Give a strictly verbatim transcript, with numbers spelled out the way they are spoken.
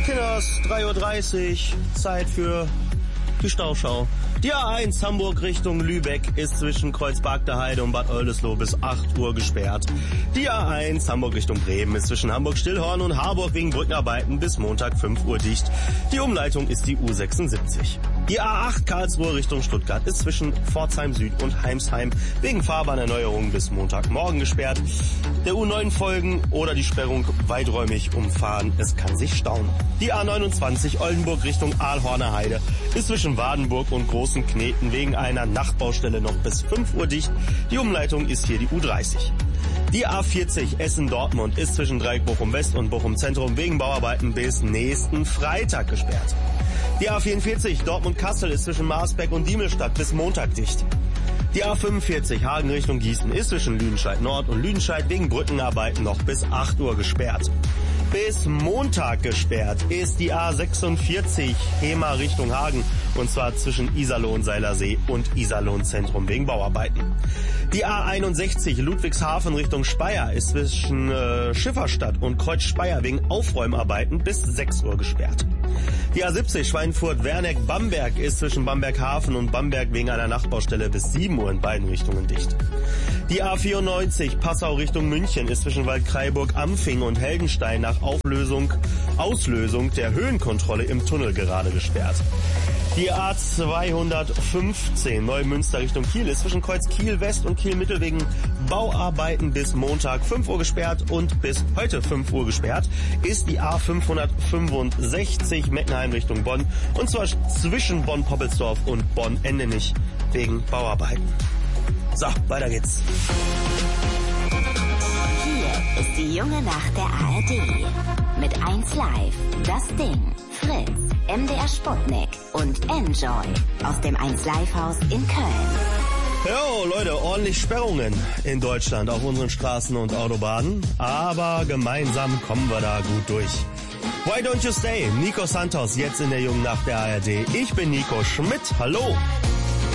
Kinders, drei Uhr dreißig, Zeit für die Stauschau. Die A eins Hamburg Richtung Lübeck ist zwischen Kreuz-Bargter-Heide und Bad Oldesloe bis acht Uhr gesperrt. Die A eins Hamburg Richtung Bremen ist zwischen Hamburg-Stillhorn und Harburg wegen Brückenarbeiten bis Montag fünf Uhr dicht. Die Umleitung ist die U sechsundsiebzig. Die A acht Karlsruhe Richtung Stuttgart ist zwischen Pforzheim Süd und Heimsheim wegen Fahrbahnerneuerung bis Montagmorgen gesperrt. Der U neun folgen oder die Sperrung weiträumig umfahren. Es kann sich stauen. Die A neunundzwanzig Oldenburg Richtung Aalhorner Heide ist zwischen Wadenburg und Großen Kneten wegen einer Nachtbaustelle noch bis fünf Uhr dicht. Die Umleitung ist hier die U dreißig. Die A vierzig Essen-Dortmund ist zwischen Dreieck Bochum-West und Bochum-Zentrum wegen Bauarbeiten bis nächsten Freitag gesperrt. Die A vierundvierzig Dortmund-Kassel ist zwischen Marsberg und Diemelstadt bis Montag dicht. Die A fünfundvierzig Hagen Richtung Gießen ist zwischen Lüdenscheid Nord und Lüdenscheid wegen Brückenarbeiten noch bis acht Uhr gesperrt. Bis Montag gesperrt ist die A sechsundvierzig Hema Richtung Hagen und zwar zwischen Iserlohn Seilersee und Iserlohn Zentrum wegen Bauarbeiten. Die A einundsechzig Ludwigshafen Richtung Speyer ist zwischen äh, Schifferstadt und Kreuz Speyer wegen Aufräumarbeiten bis sechs Uhr gesperrt. Die A siebzig Schweinfurt-Werneck-Bamberg ist zwischen Bamberg-Hafen und Bamberg wegen einer Nachtbaustelle bis sieben Uhr in beiden Richtungen dicht. Die A vierundneunzig Passau Richtung München ist zwischen Waldkraiburg-Ampfing und Heldenstein nach Auflösung, Auslösung der Höhenkontrolle im Tunnel gerade gesperrt. Die A zweihundertfünfzehn Neumünster Richtung Kiel ist zwischen Kreuz Kiel West und Kiel Mittel wegen Bauarbeiten bis Montag fünf Uhr gesperrt und bis heute fünf Uhr gesperrt ist die A fünfhundertfünfundsechzig Meckenheim Richtung Bonn und zwar zwischen Bonn-Poppelsdorf und Bonn-Endenich wegen Bauarbeiten. So, weiter geht's. Hier ist die junge Nacht der A R D. Mit eins Live, das Ding, Fritz, M D R Sputnik und Enjoy aus dem eins Live Haus in Köln. Jo, Leute, ordentlich Sperrungen in Deutschland auf unseren Straßen und Autobahnen. Aber gemeinsam kommen wir da gut durch. Why Don't You Stay? Nico Santos jetzt in der jungen Nacht der A R D. Ich bin Nico Schmidt. Hallo.